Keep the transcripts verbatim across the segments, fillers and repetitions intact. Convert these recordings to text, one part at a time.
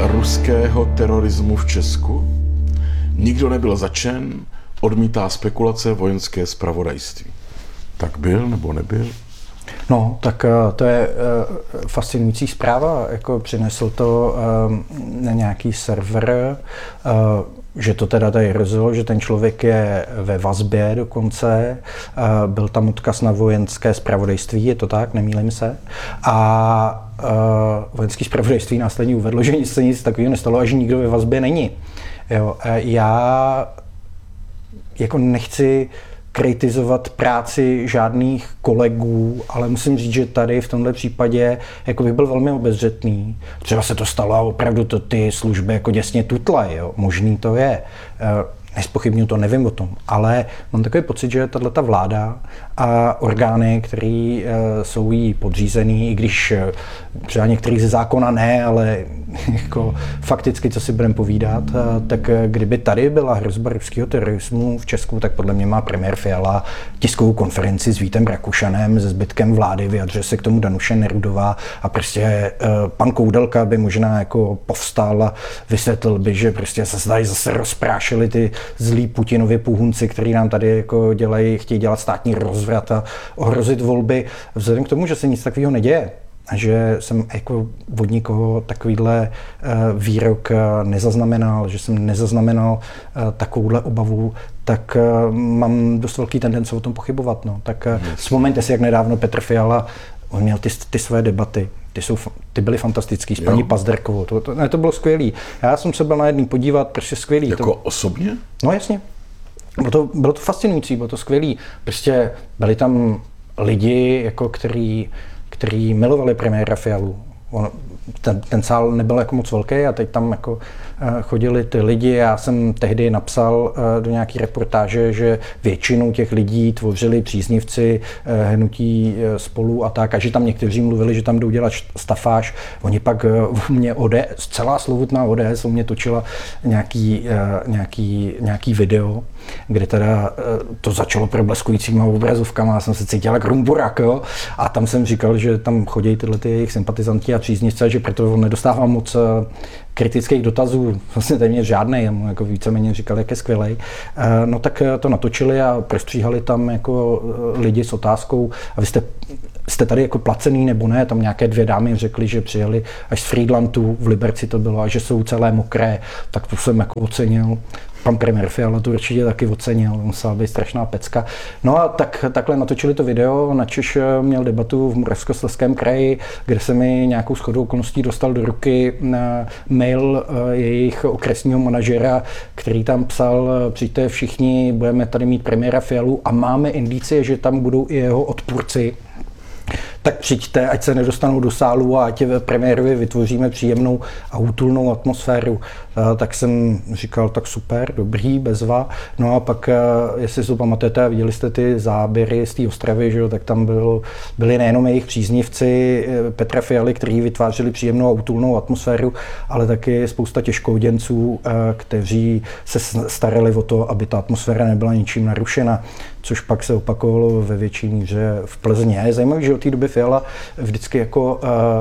ruského terorismu v Česku? Nikdo nebyl zatčen, odmítá spekulace vojenské zpravodajství. Tak byl nebo nebyl? No, tak to je fascinující zpráva. Jako přinesl to na nějaký server, že to teda tady hrozilo, že ten člověk je ve vazbě dokonce. Byl tam odkaz na vojenské zpravodajství, je to tak, nemýlím se. A vojenské zpravodajství následně uvedlo, že nic se nic takového nestalo a že nikdo ve vazbě není. Jo, já jako nechci kritizovat práci žádných kolegů, ale musím říct, že tady v tomhle případě jako bych byl velmi obezřetný. Třeba se to stalo a opravdu to ty služby jako děsně tutlají, jo. Možný to je. Nezpochybnuju to, nevím o tom, ale mám takový pocit, že tato vláda a orgány, které jsou jí podřízený, i když třeba některých ze zákona ne, ale jako fakticky, co si budeme povídat, tak kdyby tady byla hrozba ruského terorismu v Česku, tak podle mě má premiér Fiala tiskovou konferenci s Vítem Rakušanem, se zbytkem vlády, vyjadřuje se k tomu Danuše Nerudová a prostě pan Koudelka by možná jako povstal a vysvětlil by, že prostě se tady zase rozprášili ty zlí Putinovi puhunci, který nám tady jako dělají, chtějí dělat státní rozvrat a ohrozit volby. Vzhledem k tomu, že se nic takového neděje, a že jsem jako od nikoho takovýhle výrok nezaznamenal, že jsem nezaznamenal takovouhle obavu, tak mám dost velký tendence o tom pochybovat. No. Tak vzpomeňte si, jak nedávno Petr Fiala, on měl ty, ty své debaty, ty, jsou, ty byly fantastický s paní jo. Pazderkovou, to, to, ne, to bylo skvělý. Já jsem se byl na jedný podívat, prostě skvělý. Jako to, osobně? No jasně. Bylo to, bylo to fascinující, bylo to skvělý. Prostě byli tam lidi, jako který, který milovali premiéra Fialu. On, ten, ten sál nebyl jako moc velký a teď tam jako chodili ty lidi. Já jsem tehdy napsal do nějaký reportáže, že většinu těch lidí tvořili příznivci hnutí Spolu a tak, a že tam někteří mluvili, že tam jdou dělat stafáž. Oni pak mě O D S, celá slovutná O D S, u mě točila nějaký, nějaký, nějaký video, kde teda to začalo probleskujícíma obrazovkama, já jsem se cítil jak rumburak, jo? A tam jsem říkal, že tam chodí tyhle ty jejich sympatizanti a příznivci, že proto on nedostává moc kritických dotazů, vlastně téměř žádnej, jako víceméně říkal, jak je skvělej. No tak to natočili a prostříhali tam jako lidi s otázkou, a vy jste, jste tady jako placený nebo ne, tam nějaké dvě dámy řekly, že přijeli až z Frýdlantu, v Liberci to bylo, a že jsou celé mokré, tak to jsem jako ocenil. Pan premiér Fiala to určitě taky ocenil, musela být strašná pecka. No a tak, takhle natočili to video, načež měl debatu v Moravskoslezském kraji, kde se mi nějakou shodou okolností dostal do ruky mail jejich okresního manažera, který tam psal, přijďte všichni, budeme tady mít premiéra Fialu a máme indicie, že tam budou i jeho odpůrci. Tak přijďte, ať se nedostanou do sálu a ať premiérovi vytvoříme příjemnou a útulnou atmosféru. Tak jsem říkal, tak super, dobrý, bezva. No a pak, jestli si to pamatujete, viděli jste ty záběry z té Ostravy, že jo, tak tam bylo, byli nejenom jejich příznivci Petra Fialy, kteří vytvářeli příjemnou a útulnou atmosféru, ale taky spousta těžkouděnců, kteří se starali o to, aby ta atmosféra nebyla ničím narušena, což pak se opakovalo ve větší míře v Plzni. Je zajímavé, že od té doby Fiala vždycky jako,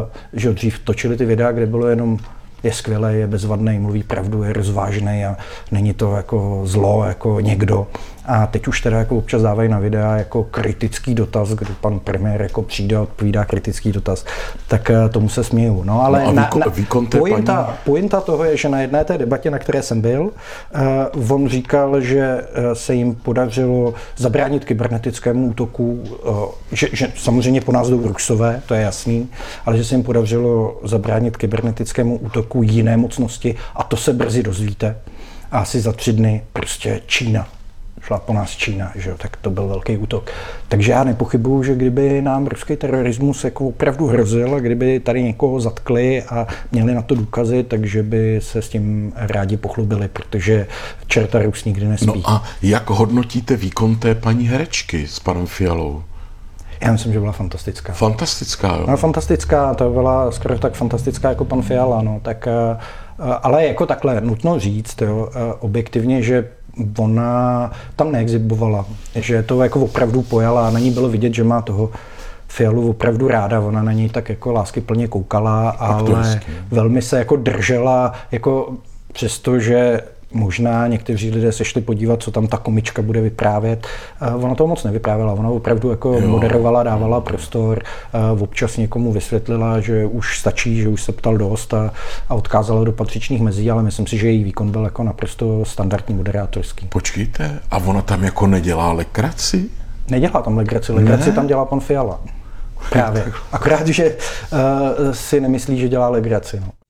že dřív točili ty videa, kde bylo jenom je skvělý, je bezvadný, mluví pravdu, je rozvážný a není to jako zlo, jako někdo. A teď už teda jako občas dávají na videa jako kritický dotaz, kdy pan premiér jako přijde a odpovídá kritický dotaz, tak tomu se směju. No ale no na, výko, na, pointa, paní... pointa toho je, že na jedné té debatě, na které jsem byl, uh, on říkal, že se jim podařilo zabránit kybernetickému útoku, uh, že, že samozřejmě po nás jdou Rusové, to je jasný, ale že se jim podařilo zabránit kybernetickému útoku jiné mocnosti a to se brzy dozvíte. A asi za tři dny prostě Čína. Šla po nás Čína, že jo, tak to byl velký útok. Takže já nepochybuju, že kdyby nám ruský terorismus jako opravdu hrozil a kdyby tady někoho zatkli a měli na to důkazy, takže by se s tím rádi pochlubili, protože čerta Rus nikdy nespí. No a jak hodnotíte výkon té paní herečky s panem Fialou? Já myslím, že byla fantastická. Fantastická, jo? No, fantastická, to byla skoro tak fantastická jako pan Fiala, no, tak, ale jako takhle nutno říct, jo, objektivně, že ona tam neexibovala, že to jako opravdu pojala a na ní bylo vidět, že má toho Fialu opravdu ráda, ona na něj tak jako láskyplně koukala, ale Aktorsky. velmi se jako držela, jako přestože možná někteří lidé se šli podívat, co tam ta komička bude vyprávět. Ona toho moc nevyprávěla, ona opravdu jako jo. moderovala, dávala prostor, občas někomu vysvětlila, že už stačí, že už se ptal dost a, a odkázala do patřičných mezí, ale myslím si, že její výkon byl jako naprosto standardní moderátorský. Počkejte, a ona tam jako nedělá legraci? Nedělá tam legraci, legraci Ne? tam dělá pan Fiala. Právě. Akorát, že uh, si nemyslí, že dělá legraci. No.